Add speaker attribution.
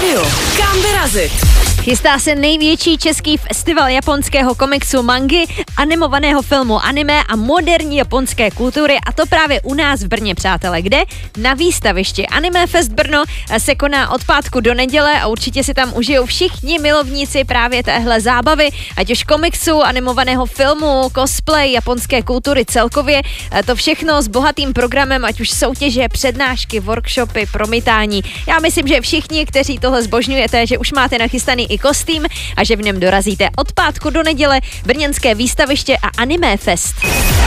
Speaker 1: rádiu. Kam vyrazit?
Speaker 2: Chystá se největší český festival japonského komiksu, mangy, animovaného filmu, anime a moderní japonské kultury, a to právě u nás v Brně, přátelé. Kde? Na výstavišti Anime Fest Brno se koná od pátku do neděle a určitě si tam užijou všichni milovníci právě téhle zábavy, ať už komiksu, animovaného filmu, cosplay, japonské kultury celkově. To všechno s bohatým programem, ať už soutěže, přednášky, workshopy, promítání. Já myslím, že všichni, kteří tohle zbožňujete, že už máte nachystaný i kostým a že v něm dorazíte od pátku do neděle. Brněnské výstaviště a Anime Fest.